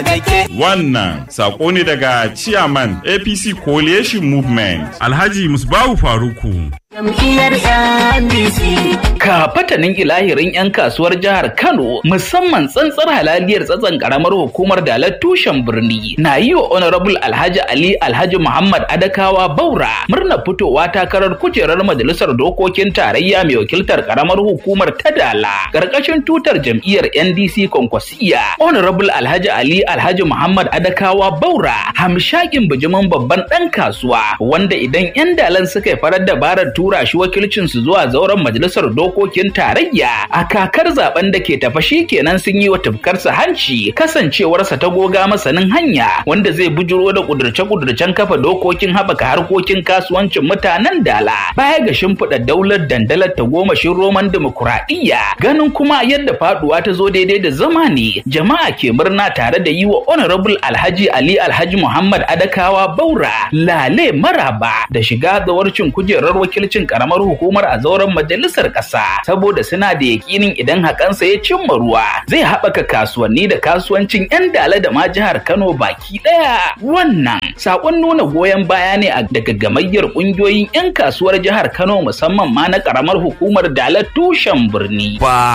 Wannan sako ne daga Chairman APC Coalition Movement Alhaji Musbahu Faruku. Jam'iyyar NDC. Ka fatanin ilahirin 'yan kasuwar jihar Kano musamman tsantsar halaliyar tsatsan karamar hukumar Dalar tushen birni na yi wa Honorable Alhaji Ali Alhaji Muhammad Adakawa Baura murna fitowa takarar kujerar majalisar dokokin tarayya mai wakiltar karamar hukumar ta Dala karkashin tutar jam'iyyar NDC Kwankwasiya. Honorable Alhaji Ali Alhaji Muhammad Adakawa Baura hamshakin bijimin babban dan kasuwa wanda idan 'yan Dalan suka farar dabarar tura shi wakilcin su zuwa zauren majalisar dokokin tarayya a kakar zaben da ke tafa kenan sun yi wa tufkarsa hanci kasancewarsa ta goga masanin hanya wanda zai bujuro da kudurce-kudurcen kafa dokokin haɓaka harkokin kasuwancin mutanen Dala baya ga shimfiɗa daular dandalar ta gomashin roman dimokuraɗiyya. Ganin kuma yadda faduwa ta zo daidai da zamani jama'a ke murna tare da yi wa Honorable Alhaji Ali Alhaji Muhammad Adakawa Baura lale maraba da shiga zawarcin kujerar wakilcin karamar hukumar a zauren majalisar ƙasa saboda suna da yakinin idan hakansa ya cimma ruwa zai haɓaka kasuwanni da kasuwancin 'yan Dala da ma jihar Kano baki ɗaya. Wannan sakon nuna goyon baya ne daga gamayyar ƙungiyoyin 'yan kasuwar jihar Kano musamman ma na karamar hukumar Dala tushen birni.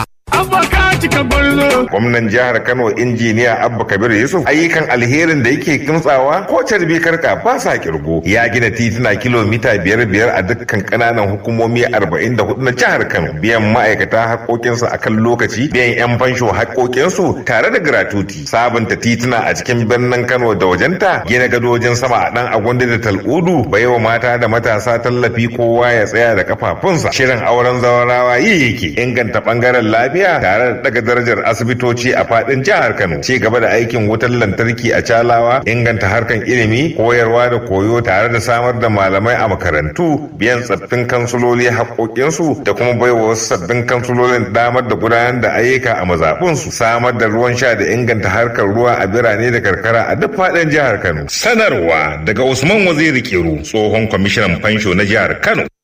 Gwamnan jihar Kano injiniya Abba Kabir Yusuf ayyukan alherin da yake kimtsawa ko carbi karka ba sa kirgo. Ya gina tituna kilomita 5 a dukkan kananan hukumomi 44 na jihar Kano. Biyan ma'aikata haƙoƙinsu akan lokaci, biyan 'yan fansho haƙoƙinsu tare da gratuti. Sabunta tituna a cikin birnin Kano da wajenta, gina gadojin sama a dan Agwandi da Tal'udu, baiwa mata da matasa tallafi kowa ya tsaya da kafafunsa. Shirin auren zawarawa yi yake inganta bangaren lafiya tare da daga darajar asibitoci a fadin jihar Kano. Ci gaba da aikin wutar lantarki a Calawa, inganta harkan ilimi, koyarwa da koyo tare da samar da malamai a makarantu, biyan tsaffin kansuloli haƙoƙinsu da kuma baiwa wasu sabbin kansulolin damar da gudanar da ayyuka a mazaɓunsu, samar da ruwan sha da inganta harkar ruwa a birane da karkara a duk fadin jihar Kano. Sanarwa daga Usman Waziri Kiru, tsohon kwamishinan fansho na jihar Kano.